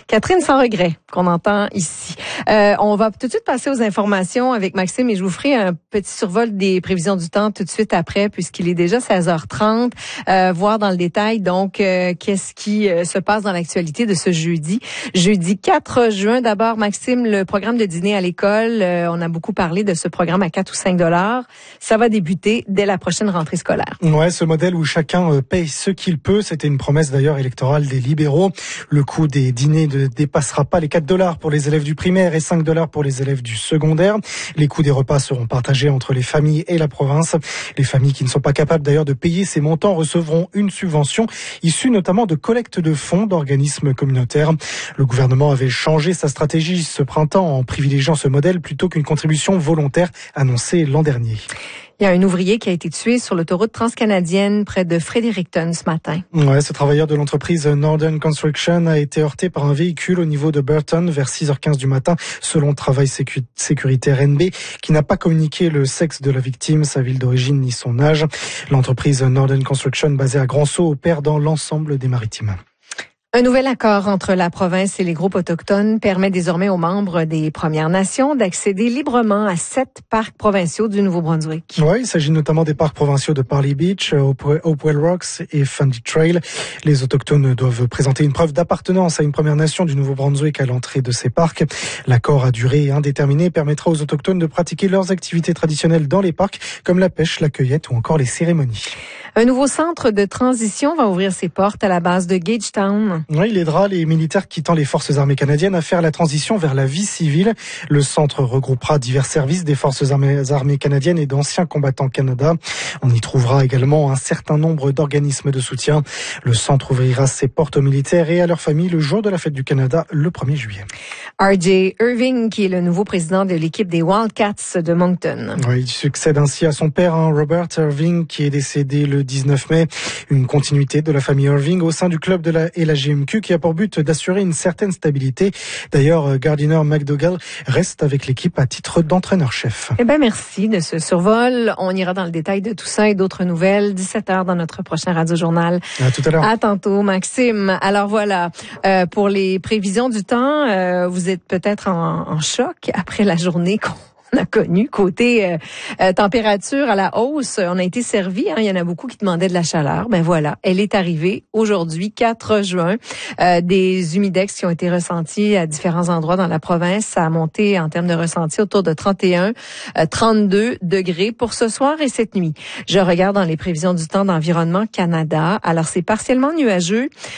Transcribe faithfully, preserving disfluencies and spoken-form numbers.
Catherine sans regret qu'on entend ici. Euh, on va tout de suite passer aux informations avec Maxime et je vous ferai un petit survol des prévisions du temps tout de suite après puisqu'il est déjà seize heures trente. Euh, voir dans le détail donc euh, qu'est-ce qui euh, se passe dans l'actualité de ce jeudi. Jeudi quatre juin. D'abord, Maxime, le programme de dîner à l'école. Euh, on a beaucoup parlé de ce programme à quatre ou cinq dollars. Ça va débuter dès la prochaine rentrée scolaire. Ouais, ce modèle où chacun paye ce qu'il peut, c'était une promesse d'ailleurs électorale des libéraux. Le coût des dîners ne dépassera pas les quatre dollars pour les élèves du primaire et cinq dollars pour les élèves du secondaire. Les coûts des repas seront partagés entre les familles et la province. Les familles qui ne sont pas capables d'ailleurs de payer ces montants recevront une subvention issue notamment de collecte de fonds d'organismes communautaires. Le gouvernement avait changé sa stratégie ce printemps en privilégiant ce modèle plutôt qu'une contribution volontaire annoncée l'an dernier. Il y a un ouvrier qui a été tué sur l'autoroute transcanadienne près de Fredericton ce matin. Ouais, ce travailleur de l'entreprise Northern Construction a été heurté par un véhicule au niveau de Burton vers six heures quinze du matin, selon Travail Sécu- Sécuritaire N B, qui n'a pas communiqué le sexe de la victime, sa ville d'origine ni son âge. L'entreprise Northern Construction, basée à Grand-Sault, opère dans l'ensemble des Maritimes. Un nouvel accord entre la province et les groupes autochtones permet désormais aux membres des Premières Nations d'accéder librement à sept parcs provinciaux du Nouveau-Brunswick. Oui, il s'agit notamment des parcs provinciaux de Parley Beach, Hopewell Rocks et Fundy Trail. Les autochtones doivent présenter une preuve d'appartenance à une Première Nation du Nouveau-Brunswick à l'entrée de ces parcs. L'accord à durée indéterminée permettra aux autochtones de pratiquer leurs activités traditionnelles dans les parcs, comme la pêche, la cueillette ou encore les cérémonies. Un nouveau centre de transition va ouvrir ses portes à la base de Gagetown. Oui, il aidera les militaires quittant les forces armées canadiennes à faire la transition vers la vie civile. Le centre regroupera divers services des forces armées, armées canadiennes et d'anciens combattants Canada. On y trouvera également un certain nombre d'organismes de soutien. Le centre ouvrira ses portes aux militaires et à leurs familles le jour de la fête du Canada, le premier juillet. R J Irving, qui est le nouveau président de l'équipe des Wildcats de Moncton. Oui, il succède ainsi à son père, hein, Robert Irving, qui est décédé le dix-neuf mai. Une continuité de la famille Irving au sein du club de la, et la G M Q qui a pour but d'assurer une certaine stabilité. D'ailleurs, Gardiner McDougall reste avec l'équipe à titre d'entraîneur-chef. Eh ben merci de ce survol. On ira dans le détail de tout ça et d'autres nouvelles. dix-sept heures dans notre prochain Radio-Journal. À tout à l'heure. À tantôt, Maxime. Alors voilà, euh, pour les prévisions du temps, euh, vous êtes peut-être en, en choc après la journée qu'on on a connu côté euh, euh, température à la hausse. On a été servi. Hein, il y en a beaucoup qui demandaient de la chaleur. Ben voilà, elle est arrivée aujourd'hui, quatre juin. Euh, des humidex qui ont été ressentis à différents endroits dans la province. Ça a monté en termes de ressenti autour de trente et un, trente-deux degrés pour ce soir et cette nuit. Je regarde dans les prévisions du temps d'Environnement Canada. Alors c'est partiellement nuageux.